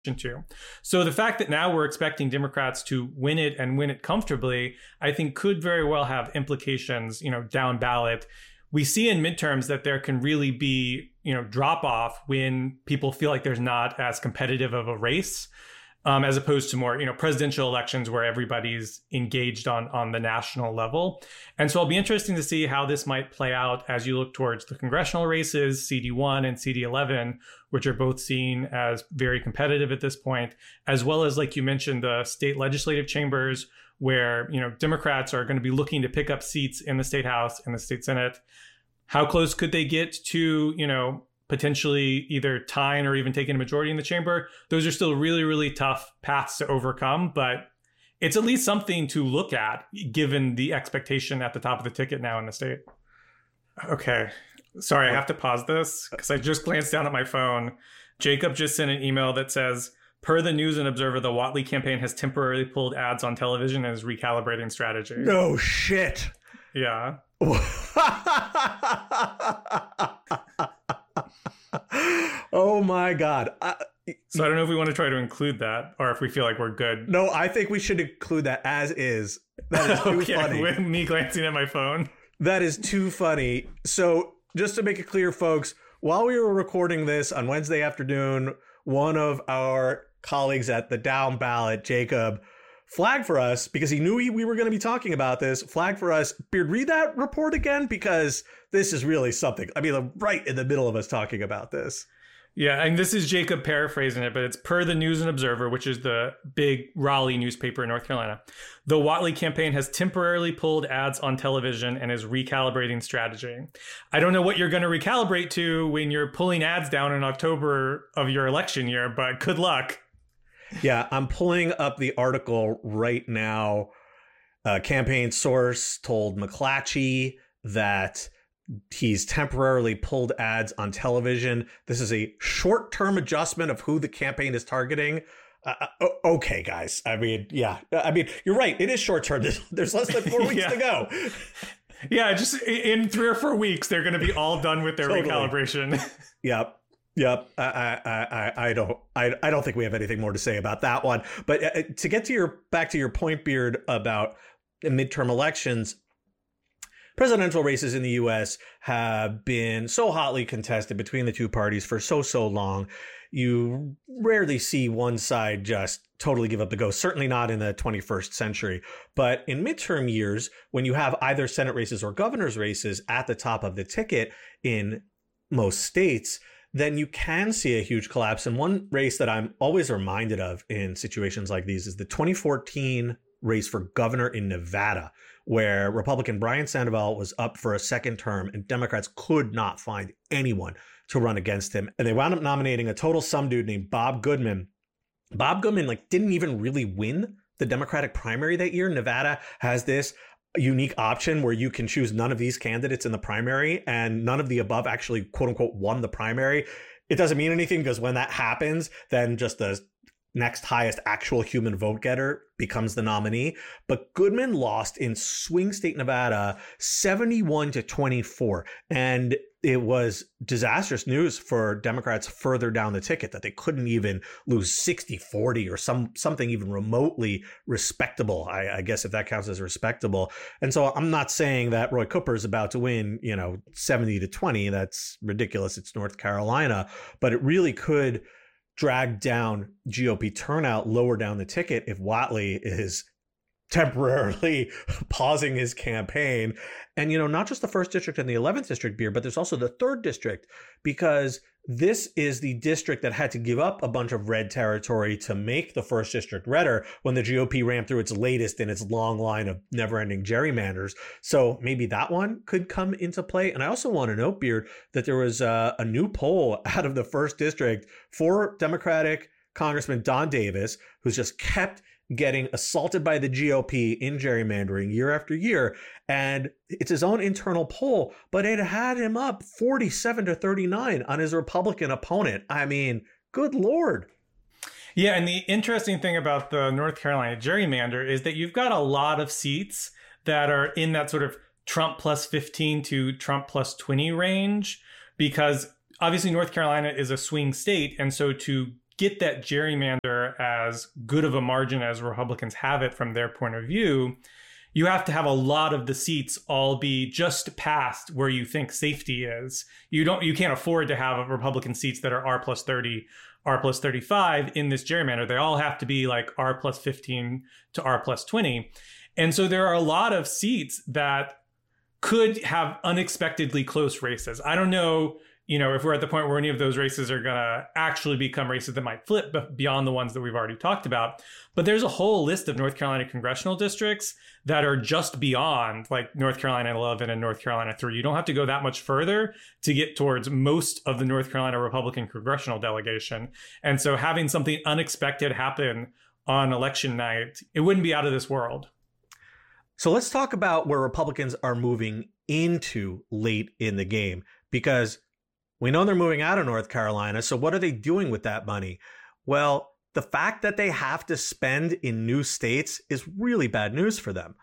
to. So the fact that now we're expecting Democrats to win it and win it comfortably, I think could very well have implications, down ballot. We see in midterms that there can really be, drop off when people feel like there's not as competitive of a race, as opposed to more, presidential elections where everybody's engaged on the national level. And so it'll be interesting to see how this might play out as you look towards the congressional races, CD1 and CD11, which are both seen as very competitive at this point, as well as, like you mentioned, the state legislative chambers where, Democrats are going to be looking to pick up seats in the state house and the state senate. How close could they get to, potentially either tying or even taking a majority in the chamber? Those are still really, really tough paths to overcome, but it's at least something to look at given the expectation at the top of the ticket now in the state. Okay. Sorry, I have to pause this because I just glanced down at my phone. Jacob just sent an email that says, per the News and Observer, the Whatley campaign has temporarily pulled ads on television and is recalibrating strategy. No shit. Yeah. Oh my God. So I don't know if we want to try to include that or if we feel like we're good. No, I think we should include that as is. That is too funny. With me glancing at my phone. That is too funny. So just to make it clear, folks, while we were recording this on Wednesday afternoon, one of our colleagues at the Down Ballot, Jacob, flagged for us because he knew we were going to be talking about this. Flagged for us. Beard, read that report again, because this is really something. I mean, right in the middle of us talking about this. Yeah, and this is Jacob paraphrasing it, but it's per the News and Observer, which is the big Raleigh newspaper in North Carolina. The Whatley campaign has temporarily pulled ads on television and is recalibrating strategy. I don't know what you're going to recalibrate to when you're pulling ads down in October of your election year, but good luck. Yeah, I'm pulling up the article right now. Campaign source told McClatchy that he's temporarily pulled ads on television. This is a short-term adjustment of who the campaign is targeting. Okay, guys. I mean, yeah. I mean, you're right. It is short-term. There's less than 4 weeks to go. Yeah, just in 3 or 4 weeks, they're going to be all done with their recalibration. Yep. I don't think we have anything more to say about that one. But to get to back to your point, Beard, about midterm elections, presidential races in the U.S. have been so hotly contested between the two parties for so long. You rarely see one side just totally give up the ghost, certainly not in the 21st century. But in midterm years, when you have either Senate races or governor's races at the top of the ticket in most states, then you can see a huge collapse. And one race that I'm always reminded of in situations like these is the 2014 race for governor in Nevada, where Republican Brian Sandoval was up for a second term and Democrats could not find anyone to run against him. And they wound up nominating a total some dude named Bob Goodman. Bob Goodman didn't even really win the Democratic primary that year. Nevada has this unique option where you can choose none of these candidates in the primary, and none of the above actually, quote unquote, won the primary. It doesn't mean anything because when that happens, then just the next highest actual human vote getter becomes the nominee. But Goodman lost in swing state Nevada 71-24. And it was disastrous news for Democrats further down the ticket that they couldn't even lose 60-40 or something even remotely respectable, I guess, if that counts as respectable. And so I'm not saying that Roy Cooper is about to win, 70-20. That's ridiculous. It's North Carolina. But it really could drag down GOP turnout lower down the ticket if Whatley is temporarily pausing his campaign. And, not just the 1st district and the 11th district, Beer, but there's also the 3rd district, because this is the district that had to give up a bunch of red territory to make the 1st district redder when the GOP ran through its latest in its long line of never-ending gerrymanders. So maybe that one could come into play. And I also want to note, Beard, that there was a new poll out of the 1st district for Democratic Congressman Don Davis, who's just kept getting assaulted by the GOP in gerrymandering year after year. And it's his own internal poll, but it had him up 47-39 on his Republican opponent. I mean, good Lord. Yeah, and the interesting thing about the North Carolina gerrymander is that you've got a lot of seats that are in that sort of Trump plus 15 to Trump plus 20 range, because obviously North Carolina is a swing state. And so to get that gerrymander as good of a margin as Republicans have it from their point of view, you have to have a lot of the seats all be just past where you think safety is. You can't afford to have Republican seats that are R plus 30, R plus 35 in this gerrymander. They all have to be like R plus 15 to R plus 20. And so there are a lot of seats that could have unexpectedly close races. I don't know, if we're at the point where any of those races are going to actually become races that might flip beyond the ones that we've already talked about. But there's a whole list of North Carolina congressional districts that are just beyond like North Carolina 11 and North Carolina 3. You don't have to go that much further to get towards most of the North Carolina Republican congressional delegation. And so having something unexpected happen on election night, it wouldn't be out of this world. So let's talk about where Republicans are moving into late in the game, because we know they're moving out of North Carolina. So what are they doing with that money? Well, the fact that they have to spend in new states is really bad news for them.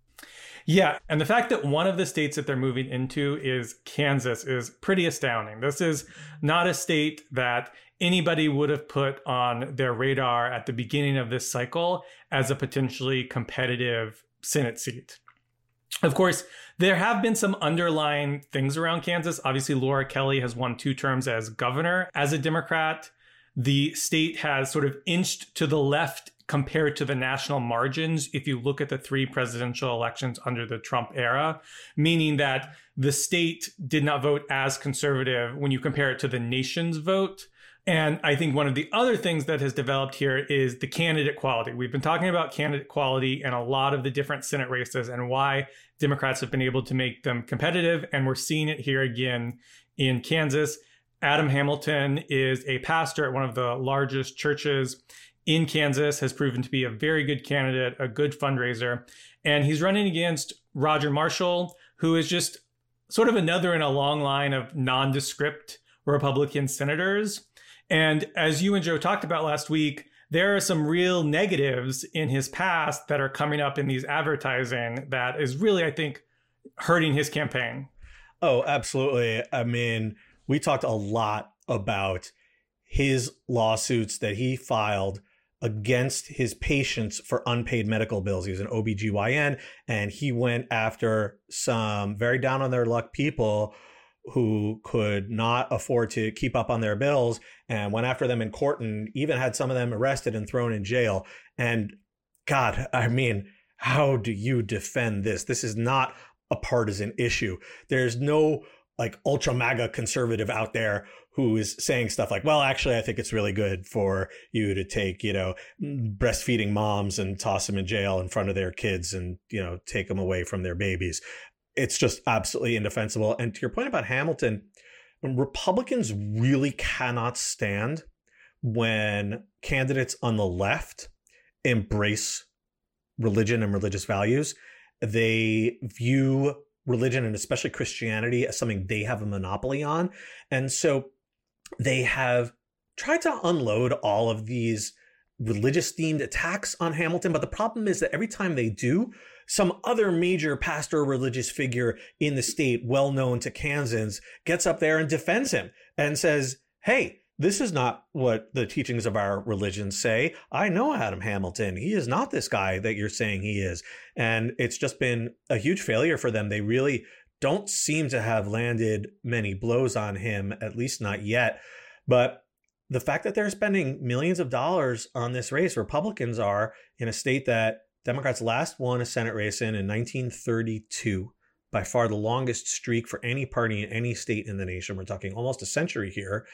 Yeah. And the fact that one of the states that they're moving into is Kansas is pretty astounding. This is not a state that anybody would have put on their radar at the beginning of this cycle as a potentially competitive Senate seat. Of course, there have been some underlying things around Kansas. Obviously, Laura Kelly has won 2 terms as governor as a Democrat. The state has sort of inched to the left compared to the national margins if you look at the 3 presidential elections under the Trump era, meaning that the state did not vote as conservative when you compare it to the nation's vote. And I think one of the other things that has developed here is the candidate quality. We've been talking about candidate quality in a lot of the different Senate races and why Democrats have been able to make them competitive. And we're seeing it here again in Kansas. Adam Hamilton is a pastor at one of the largest churches in Kansas, has proven to be a very good candidate, a good fundraiser. And he's running against Roger Marshall, who is just sort of another in a long line of nondescript Republican senators. And as you and Joe talked about last week, there are some real negatives in his past that are coming up in these advertising that is really, I think, hurting his campaign. Oh, absolutely. I mean, we talked a lot about his lawsuits that he filed against his patients for unpaid medical bills. He was an OBGYN, and he went after some very down on their luck people who could not afford to keep up on their bills, and went after them in court and even had some of them arrested and thrown in jail. And God, I mean, how do you defend this? This is not a partisan issue. There's no like ultra MAGA conservative out there who is saying stuff like, well, actually, I think it's really good for you to take, breastfeeding moms and toss them in jail in front of their kids and, take them away from their babies. It's just absolutely indefensible. And to your point about Hamilton, Republicans really cannot stand when candidates on the left embrace religion and religious values. They view religion and especially Christianity as something they have a monopoly on. And so they have tried to unload all of these religious themed attacks on Hamilton. But the problem is that every time they do, some other major pastor or religious figure in the state, well known to Kansans, gets up there and defends him and says, hey, this is not what the teachings of our religion say. I know Adam Hamilton. He is not this guy that you're saying he is. And it's just been a huge failure for them. They really don't seem to have landed many blows on him, at least not yet. But the fact that they're spending millions of dollars on this race, Republicans are, in a state that Democrats last won a Senate race in 1932, by far the longest streak for any party in any state in the nation. We're talking almost a century here.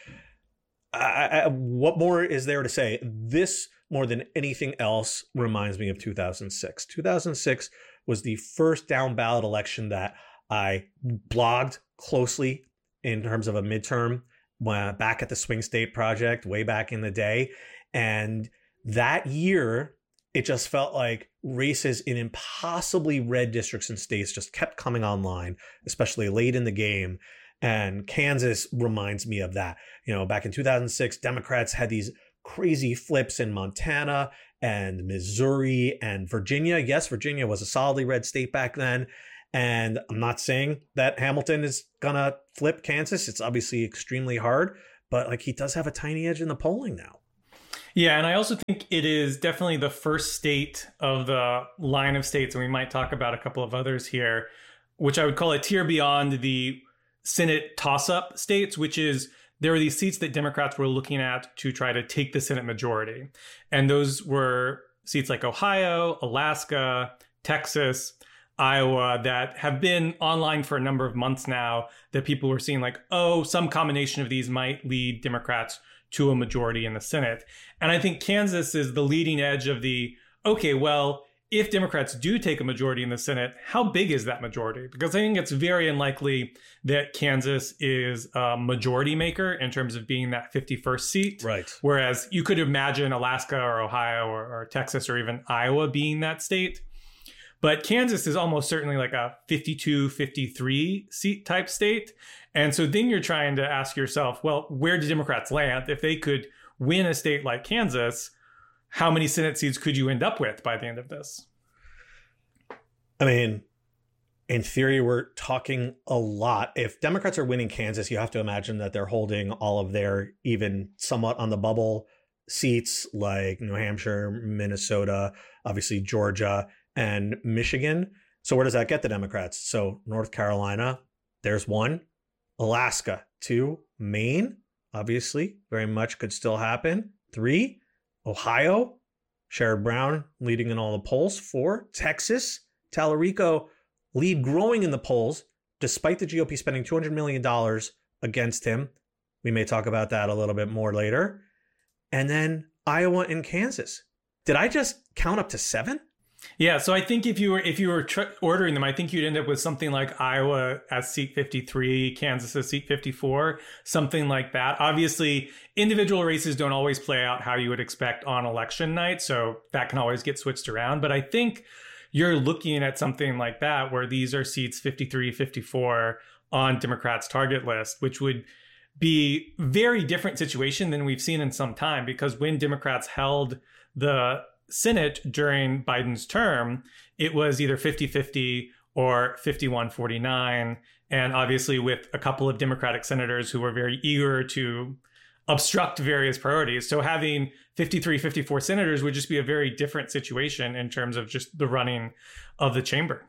What more is there to say? This, more than anything else, reminds me of 2006. 2006 was the first down ballot election that I blogged closely in terms of a midterm back at the Swing State Project way back in the day. And that year, it just felt like races in impossibly red districts and states just kept coming online, especially late in the game. And Kansas reminds me of that. Back in 2006, Democrats had these crazy flips in Montana and Missouri and Virginia. Yes, Virginia was a solidly red state back then. And I'm not saying that Hamilton is going to flip Kansas. It's obviously extremely hard, but he does have a tiny edge in the polling now. Yeah, and I also think it is definitely the first state of the line of states, and we might talk about a couple of others here, which I would call a tier beyond the Senate toss-up states, which is there are these seats that Democrats were looking at to try to take the Senate majority. And those were seats like Ohio, Alaska, Texas, Iowa, that have been online for a number of months now, that people were seeing like, oh, some combination of these might lead Democrats to a majority in the Senate. And I think Kansas is the leading edge of the, okay, well, if Democrats do take a majority in the Senate, how big is that majority? Because I think it's very unlikely that Kansas is a majority maker in terms of being that 51st seat. Right. Whereas you could imagine Alaska or Ohio or Texas or even Iowa being that state. But Kansas is almost certainly like a 52, 53 seat type state. And so then you're trying to ask yourself, well, where do Democrats land? If they could win a state like Kansas, how many Senate seats could you end up with by the end of this? I mean, in theory, we're talking a lot. If Democrats are winning Kansas, you have to imagine that they're holding all of their even somewhat on the bubble seats like New Hampshire, Minnesota, obviously Georgia, and Michigan. So where does that get the Democrats? So North Carolina, there's one. Alaska, 2. Maine, obviously, very much could still happen. 3. Ohio, Sherrod Brown leading in all the polls. 4. Texas, Tallarico lead growing in the polls, despite the GOP spending $200 million against him. We may talk about that a little bit more later. And then Iowa and Kansas. Did I just count up to 7? Yeah, so I think if you were ordering them, I think you'd end up with something like Iowa as seat 53, Kansas as seat 54, something like that. Obviously, individual races don't always play out how you would expect on election night, so that can always get switched around. But I think you're looking at something like that where these are seats 53, 54 on Democrats' target list, which would be very different situation than we've seen in some time, because when Democrats held the Senate during Biden's term, it was either 50-50 or 51-49. And obviously with a couple of Democratic senators who were very eager to obstruct various priorities. So having 53, 54 senators would just be a very different situation in terms of just the running of the chamber.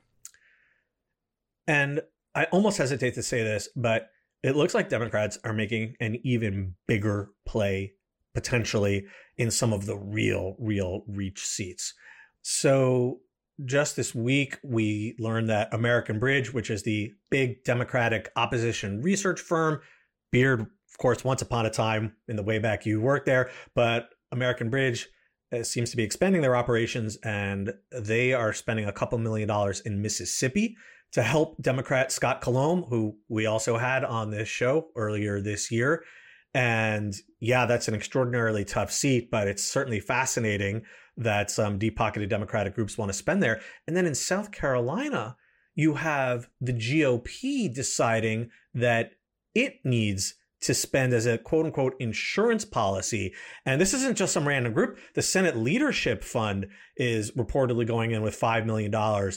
And I almost hesitate to say this, but it looks like Democrats are making an even bigger play potentially in some of the real reach seats. So just this week, we learned that American Bridge, which is the big Democratic opposition research firm, Beard, of course, once upon a time in the way back you worked there, but American Bridge seems to be expanding their operations, and they are spending a couple $1 million in Mississippi to help Democrat Scott Colomb, who we also had on this show earlier this year. And yeah, that's an extraordinarily tough seat, but it's certainly fascinating that some deep-pocketed Democratic groups want to spend there. And then in South Carolina, you have the GOP deciding that it needs to spend as a quote-unquote insurance policy. And this isn't just some random group. The Senate Leadership Fund is reportedly going in with $5 million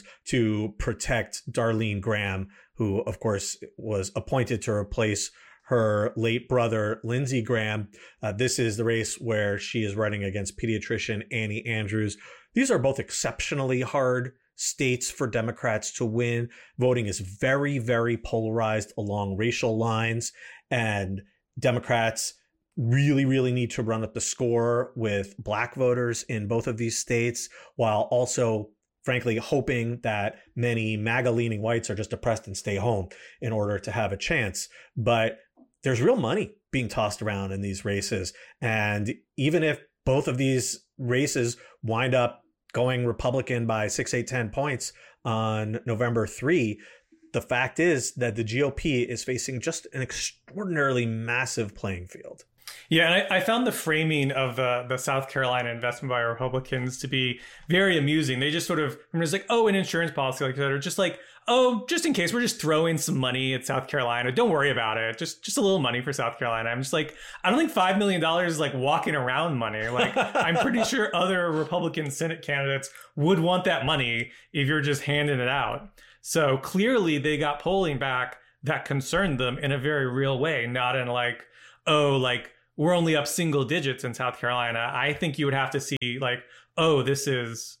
to protect Darlene Graham, who, of course, was appointed to replace her late brother, Lindsey Graham. This is the race where she is running against pediatrician Annie Andrews. These are both exceptionally hard states for Democrats to win. Voting is very, very polarized along racial lines, and Democrats really, really need to run up the score with Black voters in both of these states, while also, frankly, hoping that many MAGA-leaning whites are just depressed and stay home in order to have a chance. But there's real money being tossed around in these races. And even if both of these races wind up going Republican by 6, 8, 10 points on November 3, the fact is that the GOP is facing just an extraordinarily massive playing field. Yeah, and I found the framing of the South Carolina investment by Republicans to be very amusing. They just sort of, it was like, oh, an insurance policy like that, or just like, oh, just in case, we're just throwing some money at South Carolina. Don't worry about it. Just a little money for South Carolina. I'm just like, I don't think $5 million is like walking around money. Like, I'm pretty sure other Republican Senate candidates would want that money if you're just handing it out. So clearly they got polling back that concerned them in a very real way, not in like, oh, like, we're only up single digits in South Carolina, I think you would have to see like, oh, this is,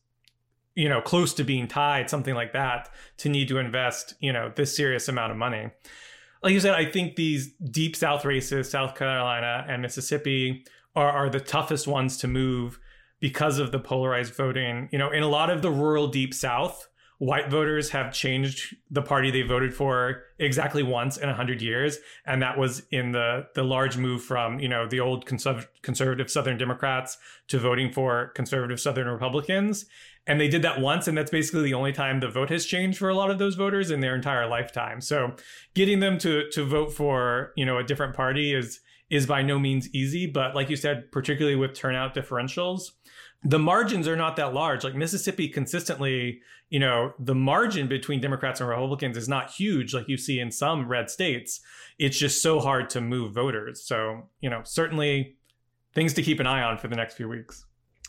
close to being tied, something like that, to need to invest, this serious amount of money. Like you said, I think these deep South races, South Carolina and Mississippi, are the toughest ones to move because of the polarized voting. In a lot of the rural deep South, white voters have changed the party they voted for exactly once in 100 years. And that was in the large move from, the old conservative Southern Democrats to voting for conservative Southern Republicans. And they did that once. And that's basically the only time the vote has changed for a lot of those voters in their entire lifetime. So getting them to vote for, a different party is by no means easy. But like you said, particularly with turnout differentials, the margins are not that large. Like Mississippi consistently, the margin between Democrats and Republicans is not huge like you see in some red states. It's just so hard to move voters. So, certainly things to keep an eye on for the next few weeks.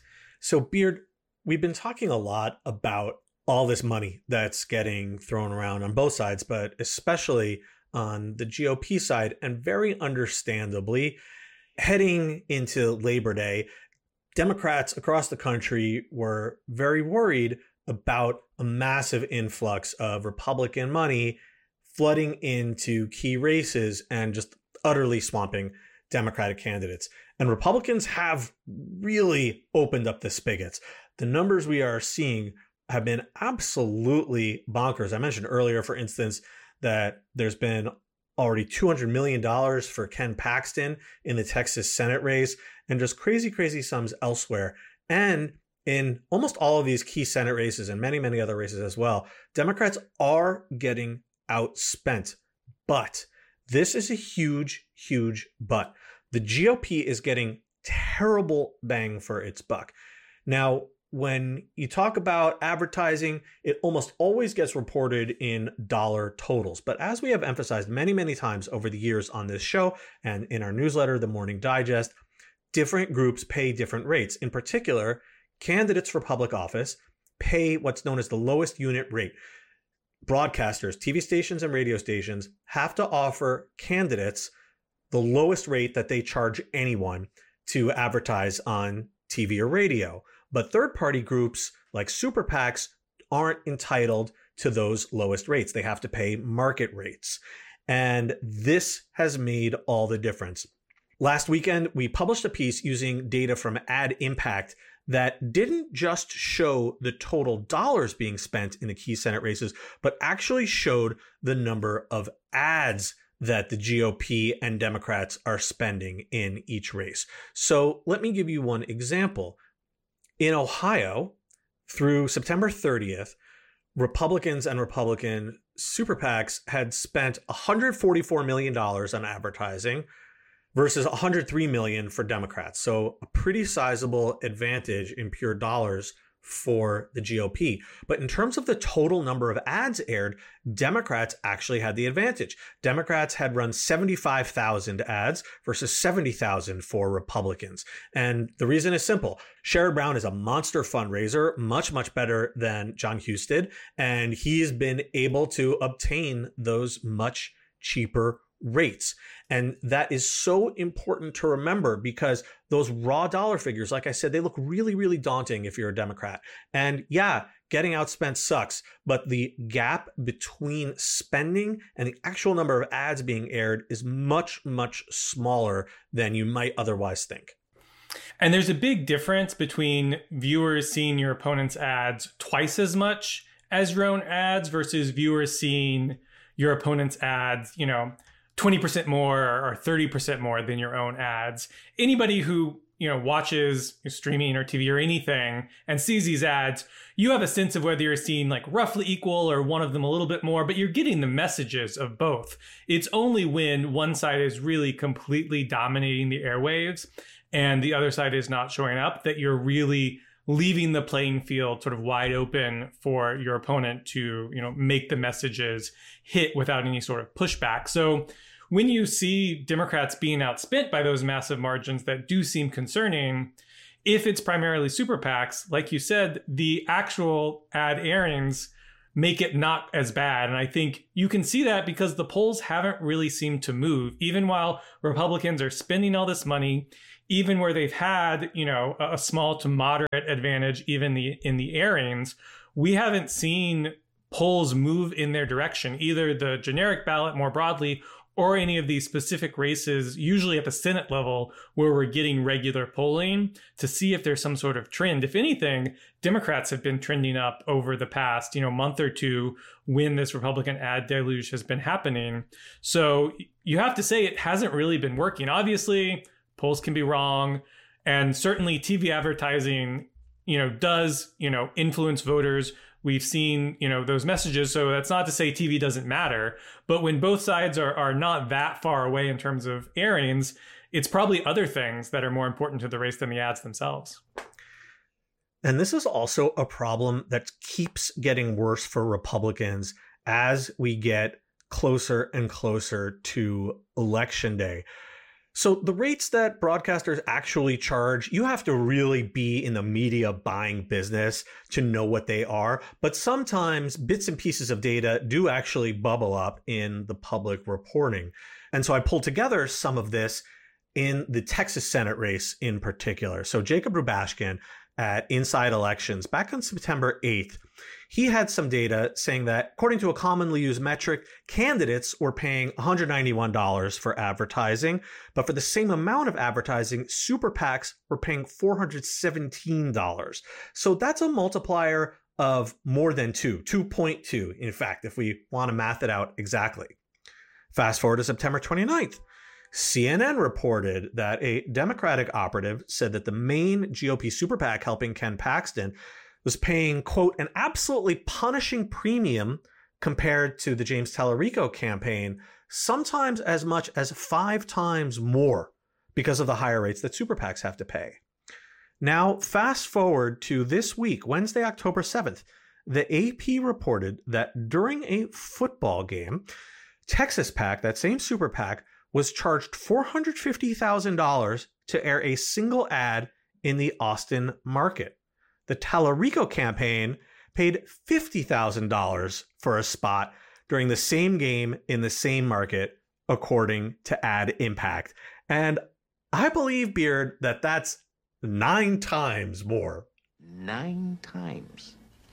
So, Beard, we've been talking a lot about all this money that's getting thrown around on both sides, but especially on the GOP side. And very understandably, heading into Labor Day, Democrats across the country were very worried about a massive influx of Republican money flooding into key races and just utterly swamping Democratic candidates. And Republicans have really opened up the spigots. The numbers we are seeing have been absolutely bonkers. I mentioned earlier, for instance, that there's been already $200 million for Ken Paxton in the Texas Senate race, and just crazy, crazy sums elsewhere. And in almost all of these key Senate races and many, many other races as well, Democrats are getting outspent. But this is a huge, huge but. The GOP is getting terrible bang for its buck. Now, when you talk about advertising, it almost always gets reported in dollar totals. But as we have emphasized many, many times over the years on this show and in our newsletter, The Morning Digest, different groups pay different rates. In particular, candidates for public office pay what's known as the lowest unit rate. Broadcasters, TV stations and radio stations have to offer candidates the lowest rate that they charge anyone to advertise on TV or radio. But third-party groups like super PACs aren't entitled to those lowest rates. They have to pay market rates. And this has made all the difference. Last weekend, we published a piece using data from Ad Impact that didn't just show the total dollars being spent in the key Senate races, but actually showed the number of ads that the GOP and Democrats are spending in each race. So let me give you one example. In Ohio, through September 30th, Republicans and Republican super PACs had spent $144 million on advertising versus $103 million for Democrats. So a pretty sizable advantage in pure dollars for the GOP. But in terms of the total number of ads aired, Democrats actually had the advantage. Democrats had run 75,000 ads versus 70,000 for Republicans. And the reason is simple. Sherrod Brown is a monster fundraiser, much, much better than John Hughes did. And he's been able to obtain those much cheaper rates. And that is so important to remember because those raw dollar figures, like I said, they look really, really daunting if you're a Democrat. And yeah, getting outspent sucks, but the gap between spending and the actual number of ads being aired is much, much smaller than you might otherwise think. And there's a big difference between viewers seeing your opponent's ads twice as much as your own ads versus viewers seeing your opponent's ads, 20% more or 30% more than your own ads. Anybody who, watches streaming or TV or anything and sees these ads, you have a sense of whether you're seeing like roughly equal or one of them a little bit more, but you're getting the messages of both. It's only when one side is really completely dominating the airwaves and the other side is not showing up that you're really leaving the playing field sort of wide open for your opponent to, make the messages hit without any sort of pushback. So when you see Democrats being outspent by those massive margins that do seem concerning, if it's primarily super PACs, like you said, the actual ad airings make it not as bad. And I think you can see that because the polls haven't really seemed to move, even while Republicans are spending all this money, even where they've had, a small to moderate advantage, even in the airings. We haven't seen polls move in their direction, either the generic ballot more broadly or any of these specific races, usually at the Senate level, where we're getting regular polling to see if there's some sort of trend. If anything, Democrats have been trending up over the past, month or two when this Republican ad deluge has been happening. So you have to say it hasn't really been working. Obviously, polls can be wrong. And certainly TV advertising, does, influence voters. We've seen, those messages. So that's not to say TV doesn't matter. But when both sides are not that far away in terms of airings, it's probably other things that are more important to the race than the ads themselves. And this is also a problem that keeps getting worse for Republicans as we get closer and closer to Election Day. So the rates that broadcasters actually charge, you have to really be in the media buying business to know what they are. But sometimes bits and pieces of data do actually bubble up in the public reporting. And so I pulled together some of this in the Texas Senate race in particular. So Jacob Rubashkin at Inside Elections back on September 8th, he had some data saying that, according to a commonly used metric, candidates were paying $191 for advertising, but for the same amount of advertising, super PACs were paying $417. So that's a multiplier of more than 2.2, in fact, if we want to math it out exactly. Fast forward to September 29th. CNN reported that a Democratic operative said that the main GOP super PAC helping Ken Paxton was paying, quote, an absolutely punishing premium compared to the James Tallarico campaign, sometimes as much as 5 times more because of the higher rates that super PACs have to pay. Now, fast forward to this week, Wednesday, October 7th, the AP reported that during a football game, Texas PAC, that same super PAC, was charged $450,000 to air a single ad in the Austin market. The Tallarico campaign paid $50,000 for a spot during the same game in the same market, according to Ad Impact. And I believe, Beard, that that's 9 times more. 9 times.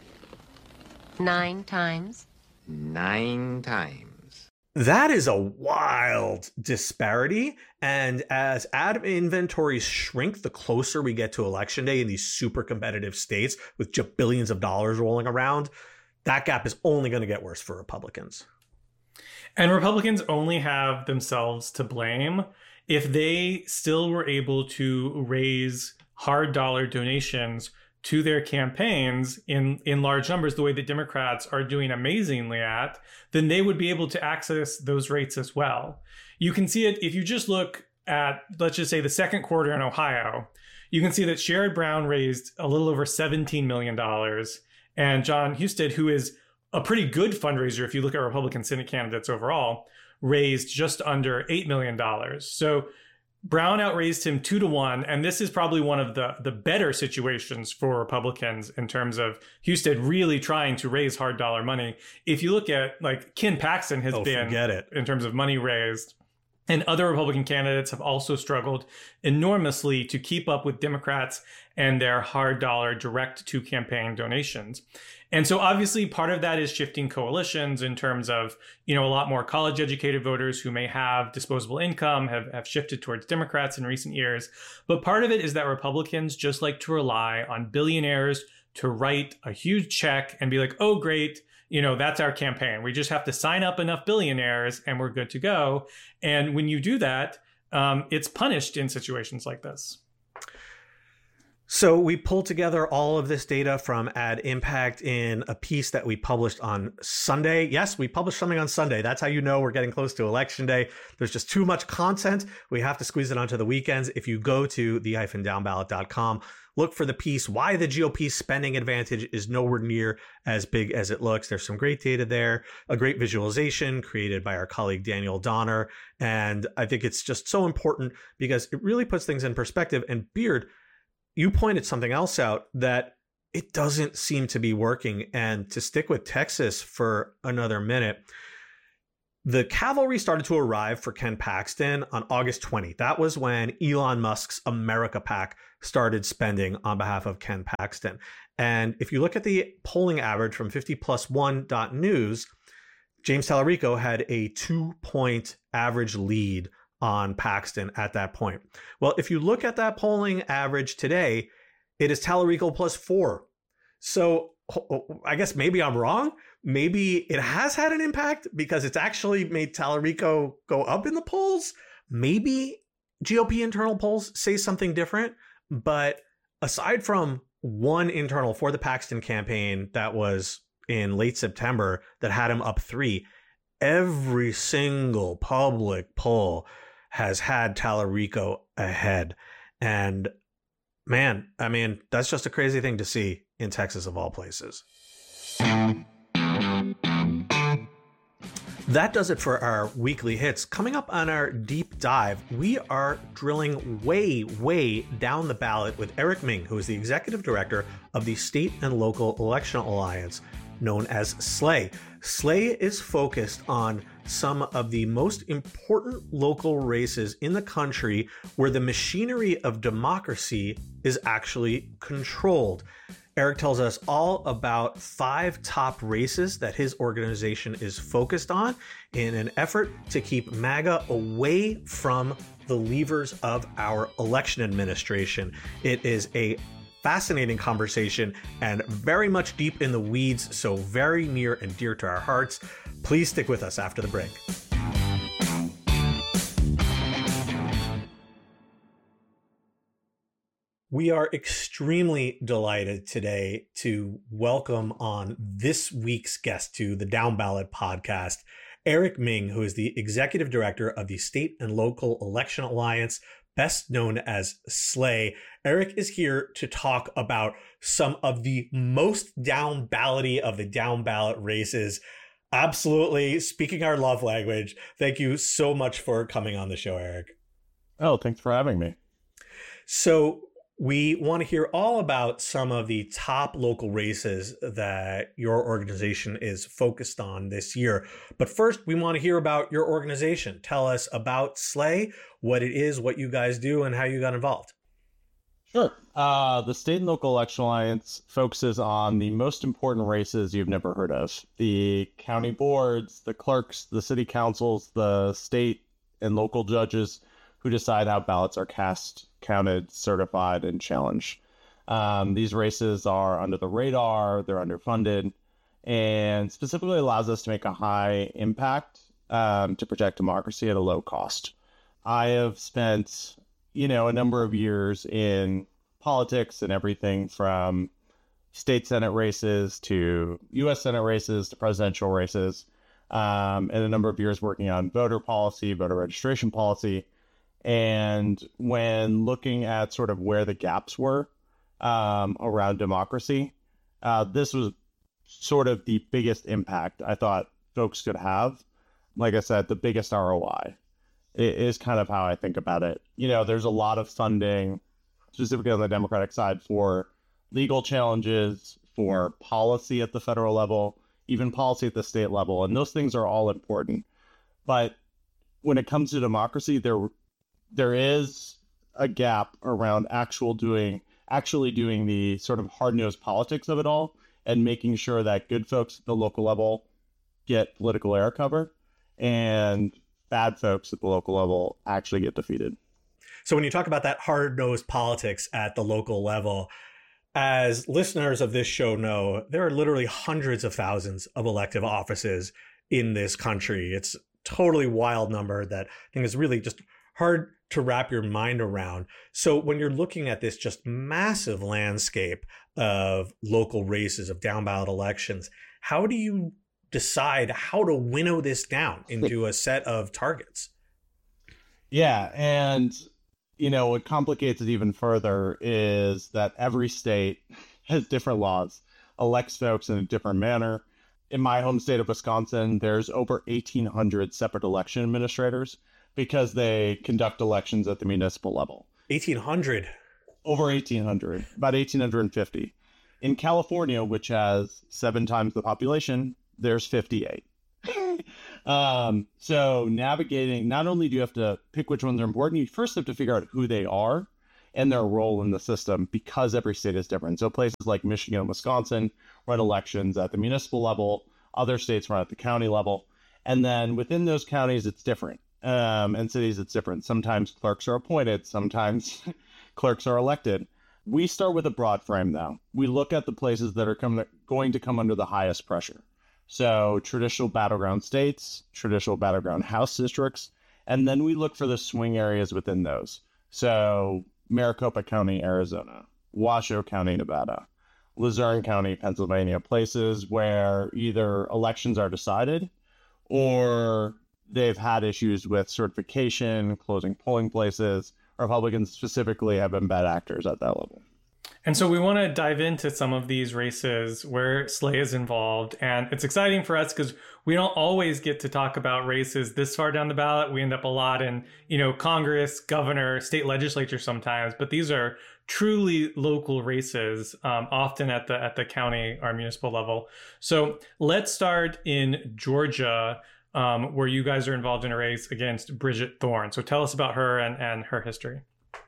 9 times? 9 times. That is a wild disparity. And as ad inventories shrink the closer we get to Election Day in these super competitive states with just billions of dollars rolling around, that gap is only going to get worse for Republicans. And Republicans only have themselves to blame. If they still were able to raise hard dollar donations to their campaigns in large numbers, the way that Democrats are doing amazingly at, then they would be able to access those rates as well. You can see it if you just look at, let's just say, the second quarter in Ohio. You can see that Sherrod Brown raised a little over $17 million. And Jon Husted, who is a pretty good fundraiser if you look at Republican Senate candidates overall, raised just under $8 million. So Brown outraised him 2-1, and this is probably one of the better situations for Republicans in terms of Husted really trying to raise hard dollar money. If you look at, like, Ken Paxton has been, in terms of money raised, and other Republican candidates have also struggled enormously to keep up with Democrats and their hard dollar direct to campaign donations. And so obviously part of that is shifting coalitions in terms of, a lot more college educated voters who may have disposable income have shifted towards Democrats in recent years. But part of it is that Republicans just like to rely on billionaires to write a huge check and be like, oh, great, that's our campaign. We just have to sign up enough billionaires and we're good to go. And when you do that, it's punished in situations like this. So we pulled together all of this data from Ad Impact in a piece that we published on Sunday. Yes, we published something on Sunday. That's how you know we're getting close to Election Day. There's just too much content. We have to squeeze it onto the weekends. If you go to the-downballot.com, look for the piece, Why the GOP Spending Advantage is Nowhere Near as Big as It Looks. There's some great data there, a great visualization created by our colleague Daniel Donner. And I think it's just so important because it really puts things in perspective. And Beard, you pointed something else out, that it doesn't seem to be working. And to stick with Texas for another minute, the cavalry started to arrive for Ken Paxton on August 20. That was when Elon Musk's America PAC started spending on behalf of Ken Paxton. And if you look at the polling average from 50plus1.news, James Tallarico had a 2-point average lead on Paxton at that point. Well, if you look at that polling average today, it is Tallarico plus 4. So I guess maybe I'm wrong. Maybe it has had an impact because it's actually made Tallarico go up in the polls. Maybe GOP internal polls say something different. But aside from one internal for the Paxton campaign that was in late September that had him up 3, every single public poll has had Tallarico ahead. And man, I mean, that's just a crazy thing to see in Texas of all places. That does it for our weekly hits. Coming up on our deep dive, we are drilling way down the ballot with Eric Ming, who is the executive director of the State and Local Election Alliance, known as SLAY. SLAY is focused on some of the most important local races in the country where the machinery of democracy is actually controlled. Eric tells us all about 5 top races that his organization is focused on in an effort to keep MAGA away from the levers of our election administration. It is a fascinating conversation and very much deep in the weeds, so very near and dear to our hearts. Please stick with us after the break. We are extremely delighted today to welcome on this week's guest to the Down Ballot podcast, Eric Ming, who is the executive director of the State and Local Election Alliance, best known as SLAY. Eric is here to talk about some of the most down ballot-y of the down ballot races. Absolutely speaking our love language. Thank you so much for coming on the show, Eric. Oh, thanks for having me. So we want to hear all about some of the top local races that your organization is focused on this year. But first, we want to hear about your organization. Tell us about SLAY, what it is, what you guys do, and how you got involved. Sure. The State and Local Election Alliance focuses on the most important races you've never heard of. The county boards, the clerks, the city councils, the state and local judges who decide how ballots are cast, counted, certified, and challenged. These races are under the radar, they're underfunded, and specifically allows us to make a high impact to protect democracy at a low cost. I have spent, a number of years in politics and everything from state Senate races to U.S. Senate races to presidential races, and a number of years working on voter policy, voter registration policy. And when looking at sort of where the gaps were around democracy, this was sort of the biggest impact I thought folks could have. Like I said, the biggest ROI is kind of how I think about it. There's a lot of funding, specifically on the Democratic side, for legal challenges, for policy at the federal level, even policy at the state level. And those things are all important. But when it comes to democracy, there is a gap around actually doing the sort of hard-nosed politics of it all and making sure that good folks at the local level get political air cover and bad folks at the local level actually get defeated. So when you talk about that hard-nosed politics at the local level, as listeners of this show know, there are literally hundreds of thousands of elective offices in this country. It's a totally wild number that I think is really just hard to wrap your mind around. So when you're looking at this just massive landscape of local races, of down ballot elections, how do you decide how to winnow this down into a set of targets? Yeah. And, what complicates it even further is that every state has different laws, elects folks in a different manner. In my home state of Wisconsin, there's over 1,800 separate election administrators because they conduct elections at the municipal level. 1,800? Over 1,800, about 1,850. In California, which has 7 times the population, there's 58. So navigating, not only do you have to pick which ones are important, you first have to figure out who they are and their role in the system, because every state is different. So places like Michigan and Wisconsin run elections at the municipal level, other states run at the county level. And then within those counties, it's different. And cities, it's different. Sometimes clerks are appointed, sometimes clerks are elected. We start with a broad frame, though. We look at the places that are going to come under the highest pressure. So traditional battleground states, traditional battleground House districts, and then we look for the swing areas within those. So Maricopa County, Arizona, Washoe County, Nevada, Luzerne County, Pennsylvania, places where either elections are decided or they've had issues with certification, closing polling places. Republicans specifically have been bad actors at that level. And so we want to dive into some of these races where SLAE is involved. And it's exciting for us because we don't always get to talk about races this far down the ballot. We end up a lot in, Congress, governor, state legislature sometimes. But these are truly local races, often at the county or municipal level. So let's start in Georgia, where you guys are involved in a race against Bridget Thorne. So tell us about her and her history.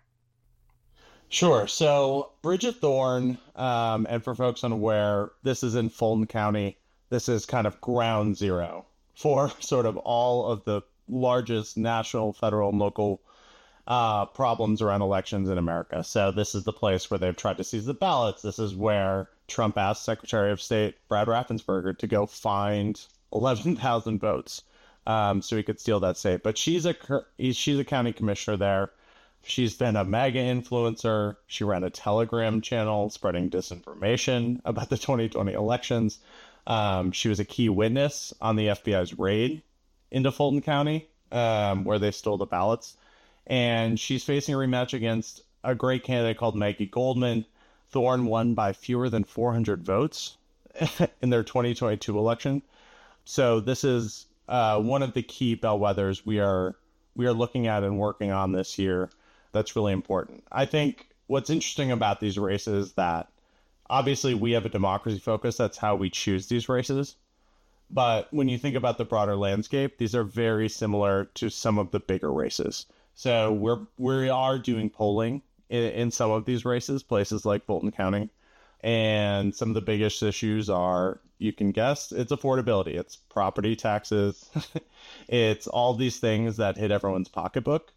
Sure. So Bridget Thorne, and for folks unaware, this is in Fulton County. This is kind of ground zero for sort of all of the largest national, federal, and local problems around elections in America. So this is the place where they've tried to seize the ballots. This is where Trump asked Secretary of State Brad Raffensperger to go find 11,000 votes so he could steal that state. But she's a county commissioner there. She's been a MAGA influencer. She ran a Telegram channel spreading disinformation about the 2020 elections. She was a key witness on the FBI's raid into Fulton County, where they stole the ballots. And she's facing a rematch against a great candidate called Maggie Goldman. Thorne won by fewer than 400 votes in their 2022 election. So this is one of the key bellwethers we are looking at and working on this year. That's really important. I think what's interesting about these races is that obviously we have a democracy focus. That's how we choose these races. But when you think about the broader landscape, these are very similar to some of the bigger races. So we are doing polling in some of these races, places like Fulton County. And some of the biggest issues are, you can guess, it's affordability. It's property taxes. It's all these things that hit everyone's pocketbook.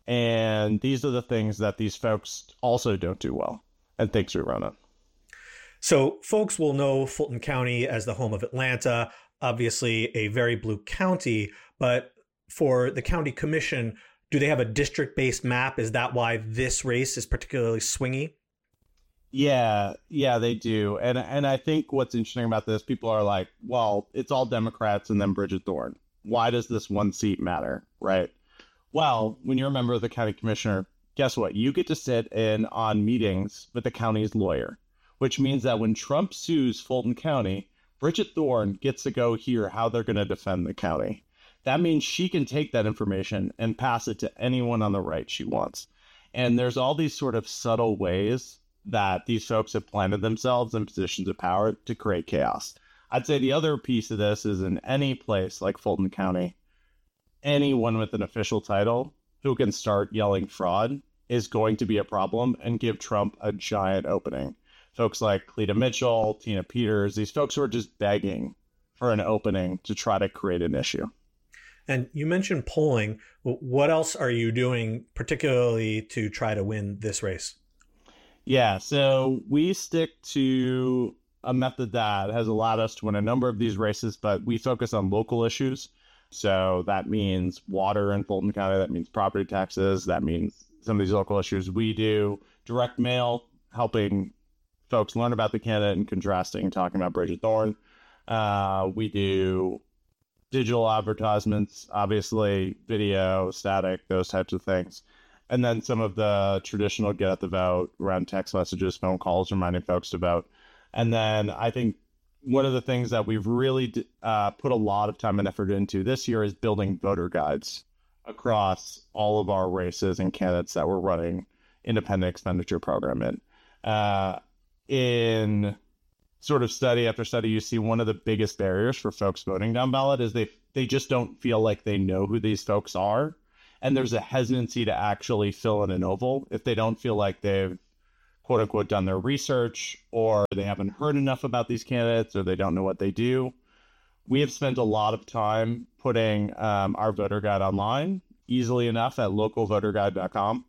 And these are the things that these folks also don't do well. And thanks, Rona. So folks will know Fulton County as the home of Atlanta, obviously a very blue county. But for the county commission, do they have a district-based map? Is that why this race is particularly swingy? Yeah, they do. And I think what's interesting about this, people are like, well, it's all Democrats and then Bridget Thorne. Why does this one seat matter, right? Well, when you're a member of the county commissioner, guess what? You get to sit in on meetings with the county's lawyer, which means that when Trump sues Fulton County, Bridget Thorne gets to go hear how they're going to defend the county. That means she can take that information and pass it to anyone on the right she wants. And there's all these sort of subtle ways that these folks have planted themselves in positions of power to create chaos. I'd say the other piece of this is in any place like Fulton County, anyone with an official title who can start yelling fraud is going to be a problem and give Trump a giant opening. Folks like Cleta Mitchell, Tina Peters, these folks who are just begging for an opening to try to create an issue. And you mentioned polling. What else are you doing particularly to try to win this race? Yeah, so we stick to a method that has allowed us to win a number of these races, but we focus on local issues. So that means water in Fulton County, that means property taxes, that means some of these local issues. We do direct mail, helping folks learn about the candidate and contrasting, talking about Bridget Thorne. We do digital advertisements, obviously, video, static, those types of things. And then some of the traditional get at the vote around text messages, phone calls, reminding folks to vote. And then I think one of the things that we've really put a lot of time and effort into this year is building voter guides across all of our races and candidates that we're running independent expenditure program in. in sort of study after study, you see one of the biggest barriers for folks voting down ballot is they just don't feel like they know who these folks are. And there's a hesitancy to actually fill in an oval if they don't feel like they've, quote unquote, done their research, or they haven't heard enough about these candidates, or they don't know what they do. We have spent a lot of time putting our voter guide online easily enough at localvoterguide.com,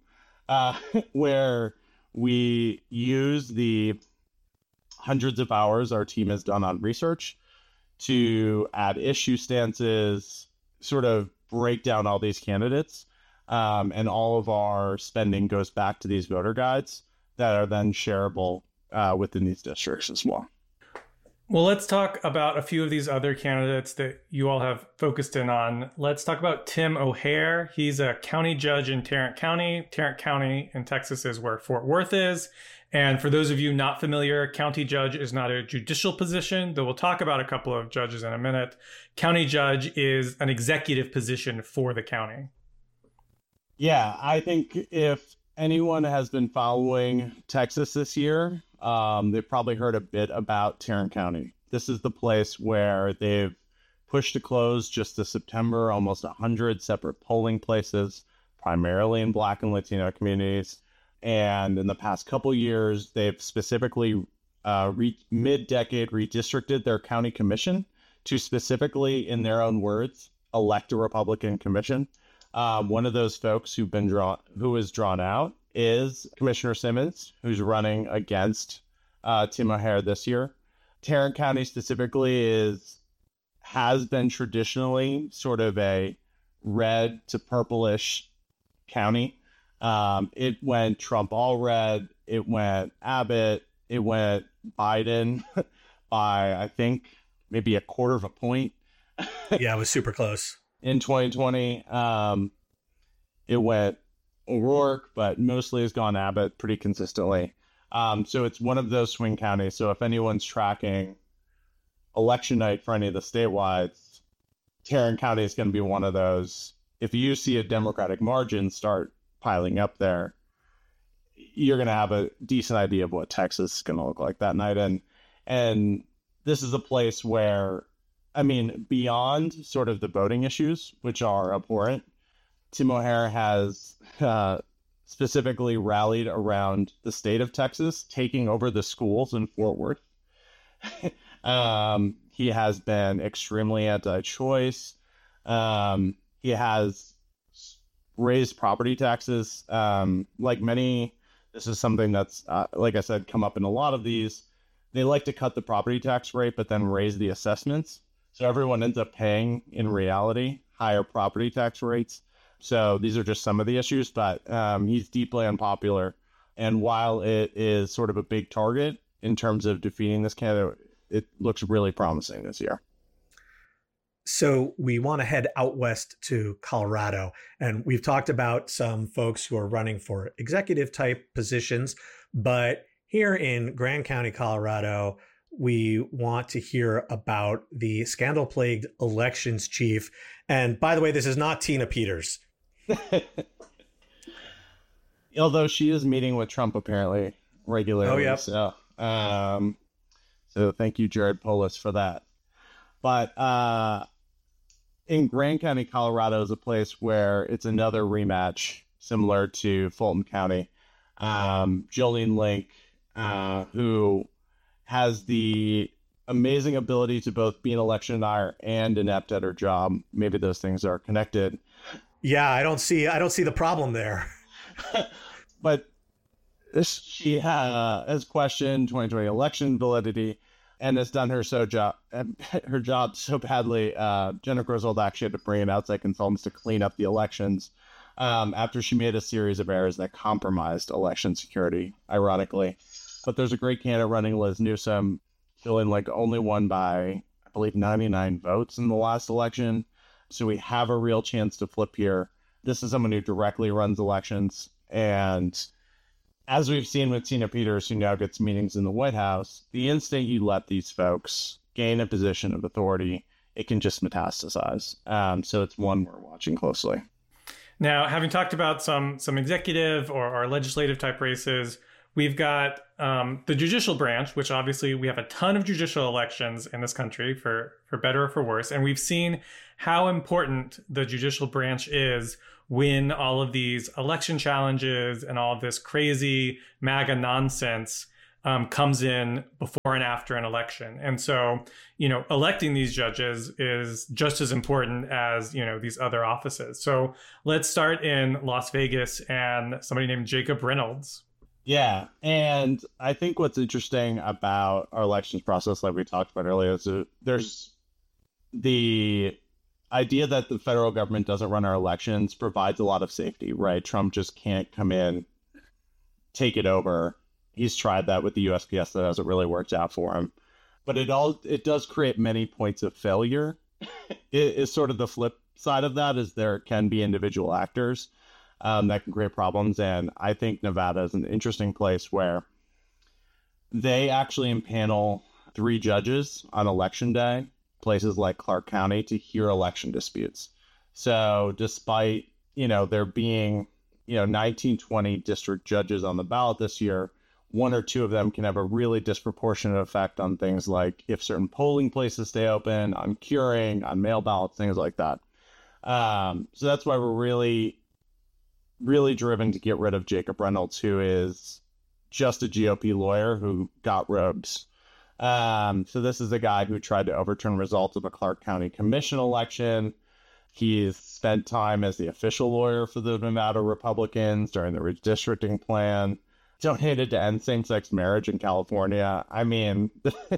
where we use the hundreds of hours our team has done on research to add issue stances, sort of break down all these candidates. And all of our spending goes back to these voter guides that are then shareable within these districts as well. Well, let's talk about a few of these other candidates that you all have focused in on. Let's talk about Tim O'Hare. He's a county judge in Tarrant County. Tarrant County in Texas is where Fort Worth is. And for those of you not familiar, county judge is not a judicial position, though we'll talk about a couple of judges in a minute. County judge is an executive position for the county. Yeah, I think if anyone has been following Texas this year, they've probably heard a bit about Tarrant County. This is the place where they've pushed to close just this September almost 100 separate polling places, primarily in Black and Latino communities. And in the past couple years, they've specifically mid-decade redistricted their county commission to specifically, in their own words, elect a Republican commission. One of those folks who is drawn out is Commissioner Simmons, who's running against Tim O'Hare this year. Tarrant County specifically has been traditionally sort of a red to purplish county. It went Trump all red. It went Abbott. It went Biden by, I think, maybe a quarter of a point. Yeah, it was super close. In 2020, it went O'Rourke, but mostly has gone Abbott pretty consistently. So it's one of those swing counties. So if anyone's tracking election night for any of the statewides, Tarrant County is going to be one of those. If you see a Democratic margin start piling up there, you're going to have a decent idea of what Texas is going to look like that night. And this is a place where, I mean, beyond sort of the voting issues, which are abhorrent, Tim O'Hare has specifically rallied around the state of Texas, taking over the schools in Fort Worth. He has been extremely anti-choice. He has raised property taxes. Like many, this is something that's, like I said, come up in a lot of these. They like to cut the property tax rate, but then raise the assessments. So everyone ends up paying, in reality, higher property tax rates. So these are just some of the issues, but he's deeply unpopular. And while it is sort of a big target in terms of defeating this candidate, it looks really promising this year. So we want to head out west to Colorado. And we've talked about some folks who are running for executive type positions. But here in Grand County, Colorado, we want to hear about the scandal-plagued elections chief. And by the way, this is not Tina Peters. Although she is meeting with Trump apparently regularly. Oh, yeah. So thank you, Jared Polis, for that. But in Grand County, Colorado is a place where it's another rematch similar to Fulton County. Jolene Link, who has the amazing ability to both be an election denier and inept at her job. Maybe those things are connected. Yeah, I don't see the problem there. But she has questioned 2020 election validity and has done her job so badly. Jenna Griswold actually had to bring in outside consultants to clean up the elections after she made a series of errors that compromised election security, ironically. But there's a great candidate running, Liz Newsom, feeling like only won by, I believe, 99 votes in the last election. So we have a real chance to flip here. This is someone who directly runs elections. And as we've seen with Tina Peters, who now gets meetings in the White House, the instant you let these folks gain a position of authority, it can just metastasize. So it's one we're watching closely. Now, having talked about some executive or legislative type races, we've got the judicial branch, which obviously we have a ton of judicial elections in this country, for better or for worse. And we've seen how important the judicial branch is when all of these election challenges and all of this crazy MAGA nonsense comes in before and after an election. And so, electing these judges is just as important as, these other offices. So let's start in Las Vegas and somebody named Jacob Reynolds. Yeah. And I think what's interesting about our elections process, like we talked about earlier, is there's the idea that the federal government doesn't run our elections provides a lot of safety, right? Trump just can't come in, take it over. He's tried that with the USPS. That hasn't really worked out for him. But it does create many points of failure. It is sort of the flip side of that, is there can be individual actors that can create problems. And I think Nevada is an interesting place where they actually impanel 3 judges on election day, places like Clark County, to hear election disputes. So despite, there being, 19, 20 district judges on the ballot this year, 1 or 2 of them can have a really disproportionate effect on things like if certain polling places stay open, on curing, on mail ballots, things like that. So that's why we're really, really driven to get rid of Jacob Reynolds, who is just a GOP lawyer who got robes. So this is a guy who tried to overturn results of a Clark County Commission election. He's spent time as the official lawyer for the Nevada Republicans during the redistricting plan. Donated to end same-sex marriage in California. I mean,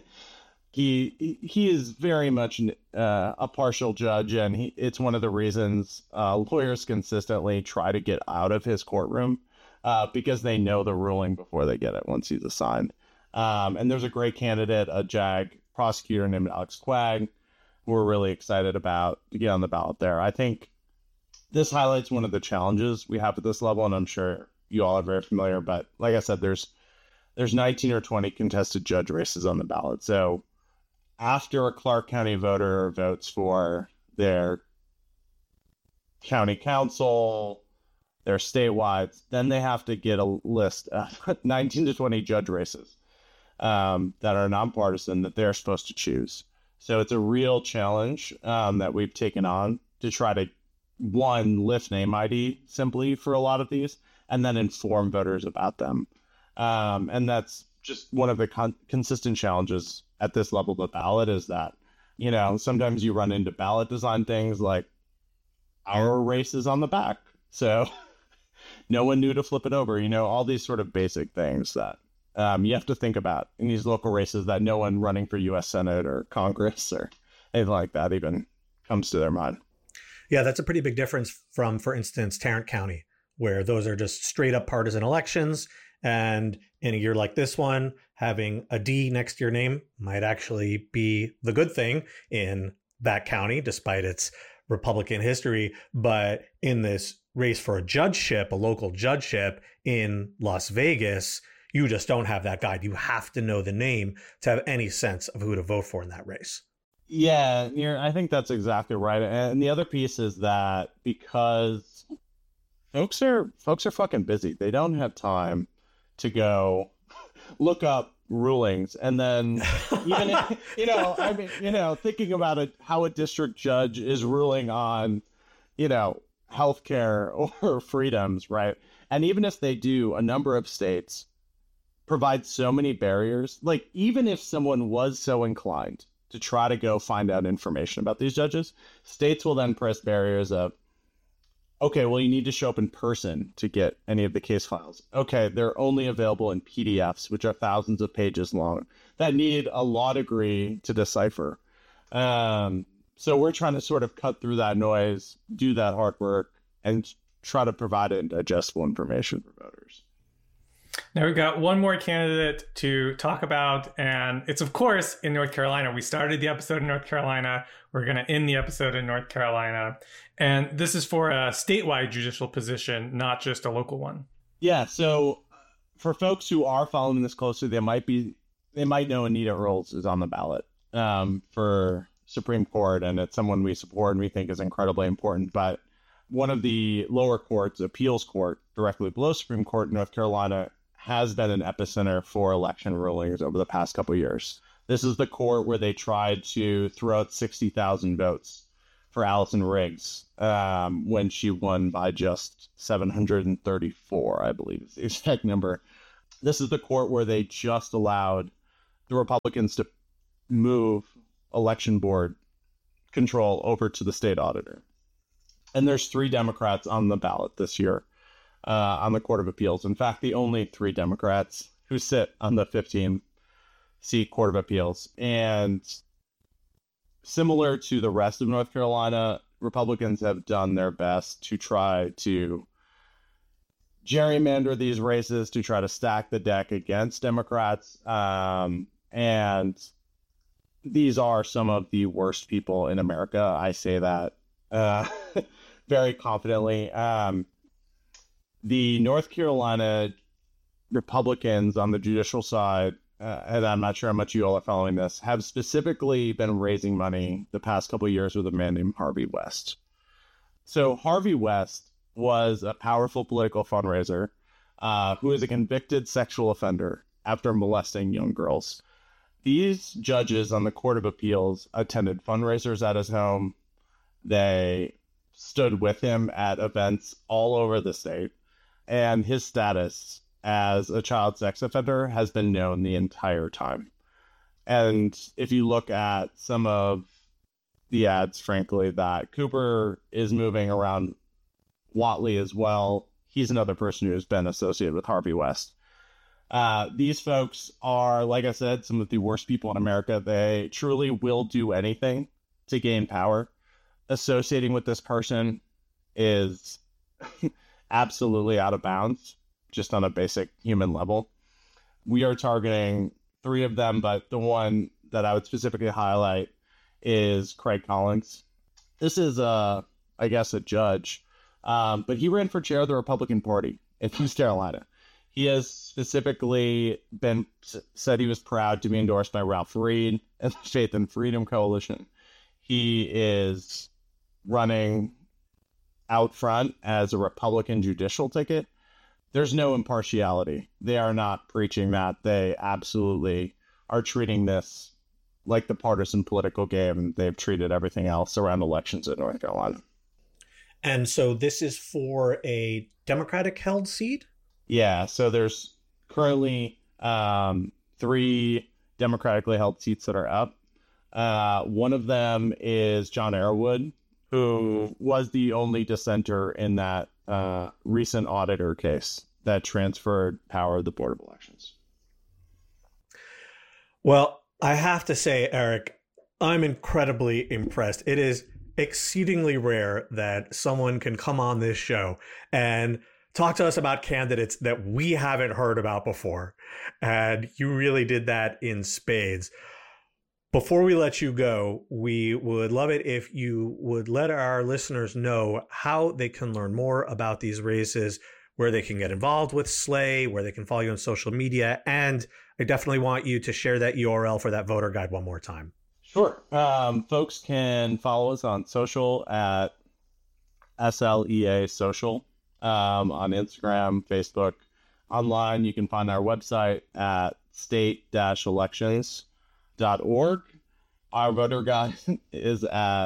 he is very much a partial judge, and it's one of the reasons lawyers consistently try to get out of his courtroom because they know the ruling before they get it once he's assigned. And there's a great candidate, a JAG prosecutor named Alex Quagg, who we're really excited about to get on the ballot there. I think this highlights one of the challenges we have at this level, and I'm sure you all are very familiar, but like I said, there's 19 or 20 contested judge races on the ballot. So after a Clark County voter votes for their county council, their statewide, then they have to get a list of 19 to 20 judge races that are nonpartisan that they're supposed to choose. So it's a real challenge that we've taken on to try to, one, lift name ID simply for a lot of these, and then inform voters about them. And that's just one of the consistent challenges at this level of the ballot, is that, sometimes you run into ballot design things like our race is on the back, so no one knew to flip it over, all these sort of basic things that you have to think about in these local races that no one running for U.S. Senate or Congress or anything like that even comes to their mind. Yeah, that's a pretty big difference from, for instance, Tarrant County, where those are just straight up partisan elections. And in a year like this one, having a D next to your name might actually be the good thing in that county, despite its Republican history. But in this race for a judgeship, a local judgeship in Las Vegas, you just don't have that guide. You have to know the name to have any sense of who to vote for in that race. Yeah, I think that's exactly right. And the other piece is that because folks are fucking busy. They don't have time to go look up rulings. And then even if, thinking about it, how a district judge is ruling on, healthcare or freedoms, right? And even if they do, a number of states provide so many barriers. Like, even if someone was so inclined to try to go find out information about these judges, states will then press barriers of, okay, well, you need to show up in person to get any of the case files. Okay, they're only available in PDFs, which are thousands of pages long, that need a law degree to decipher. So we're trying to sort of cut through that noise, do that hard work, and try to provide digestible information for voters. Now we've got one more candidate to talk about, and it's, of course, in North Carolina. We started the episode in North Carolina. We're going to end the episode in North Carolina. And this is for a statewide judicial position, not just a local one. Yeah, so for folks who are following this closely, they might know Anita Earls is on the ballot for Supreme Court, and it's someone we support and we think is incredibly important. But one of the lower courts, appeals court, directly below Supreme Court in North Carolina, has been an epicenter for election rulings over the past couple of years. This is the court where they tried to throw out 60,000 votes for Allison Riggs when she won by just 734, I believe is the exact number. This is the court where they just allowed the Republicans to move election board control over to the state auditor. And there's 3 Democrats on the ballot this year on the Court of Appeals. In fact, the only 3 Democrats who sit on the 15-seat Court of Appeals. And similar to the rest of North Carolina, Republicans have done their best to try to gerrymander these races, to try to stack the deck against Democrats. And these are some of the worst people in America. I say that very confidently. The North Carolina Republicans on the judicial side, and I'm not sure how much you all are following this, have specifically been raising money the past couple of years with a man named Harvey West. So Harvey West was a powerful political fundraiser who is a convicted sexual offender after molesting young girls. These judges on the Court of Appeals attended fundraisers at his home. They stood with him at events all over the state. And his status as a child sex offender has been known the entire time. And if you look at some of the ads, frankly, that Cooper is moving around Whatley as well, he's another person who has been associated with Harvey West. These folks are, like I said, some of the worst people in America. They truly will do anything to gain power. Associating with this person is absolutely out of bounds, just on a basic human level. We are targeting 3 of them, but the one that I would specifically highlight is Craig Collins. This is, I guess, a judge, but he ran for chair of the Republican Party in East Carolina. He has specifically said he was proud to be endorsed by Ralph Reed and the Faith and Freedom Coalition. He is running out front as a Republican judicial ticket. There's no impartiality. They are not preaching that. They absolutely are treating this like the partisan political game they've treated everything else around elections in North Carolina. And so this is for a Democratic held seat? Yeah, so there's currently 3 democratically held seats that are up. One of them is John Arrowood, who was the only dissenter in that recent auditor case that transferred power of the Board of Elections. Well, I have to say, Eric, I'm incredibly impressed. It is exceedingly rare that someone can come on this show and talk to us about candidates that we haven't heard about before. And you really did that in spades. Before we let you go, we would love it if you would let our listeners know how they can learn more about these races, where they can get involved with Slay, where they can follow you on social media. And I definitely want you to share that URL for that voter guide one more time. Sure. Folks can follow us on social at SLEA Social on Instagram, Facebook. Online, you can find our website at state-elections.org. Our voter guide is at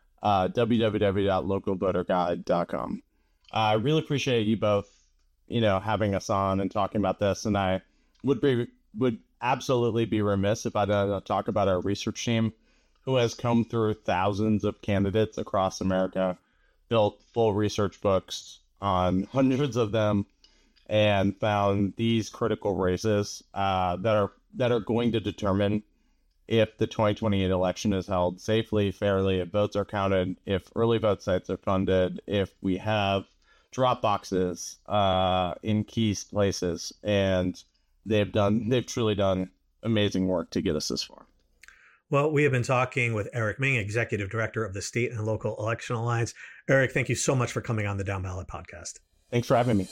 www.localvoterguide.com. I really appreciate you both, having us on and talking about this. And I would absolutely be remiss if I didn't talk about our research team, who has combed through thousands of candidates across America, built full research books on hundreds of them, and found these critical races that are going to determine if the 2028 election is held safely, fairly, if votes are counted, if early vote sites are funded, if we have drop boxes in key places. And they've truly done amazing work to get us this far. Well, we have been talking with Eric Ming, Executive Director of the State and Local Election Alliance. Eric, thank you so much for coming on the Down Ballot podcast. Thanks for having me.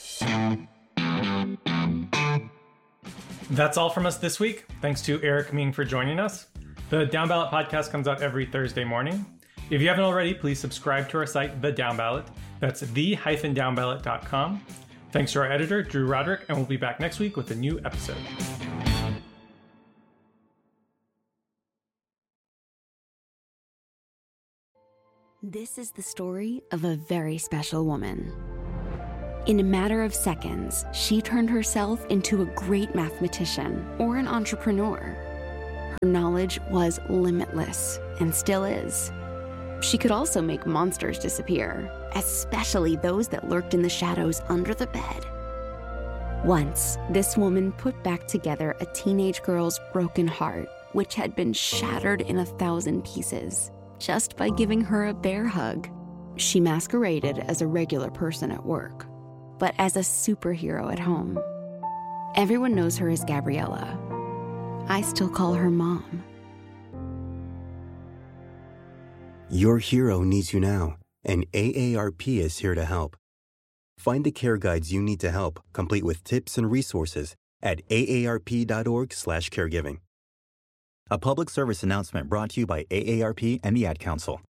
That's all from us this week. Thanks to Eric Ming for joining us. The Down Ballot podcast comes out every Thursday morning. If you haven't already, please subscribe to our site, The Down Ballot. That's the-downballot.com. Thanks to our editor, Drew Roderick, and we'll be back next week with a new episode. This is the story of a very special woman. In a matter of seconds, she turned herself into a great mathematician or an entrepreneur. Her knowledge was limitless and still is. She could also make monsters disappear, especially those that lurked in the shadows under the bed. Once, this woman put back together a teenage girl's broken heart, which had been shattered in 1,000 pieces, just by giving her a bear hug. She masqueraded as a regular person at work, but as a superhero at home. Everyone knows her as Gabriella. I still call her Mom. Your hero needs you now, and AARP is here to help. Find the care guides you need to help, complete with tips and resources at aarp.org/caregiving. A public service announcement brought to you by AARP and the Ad Council.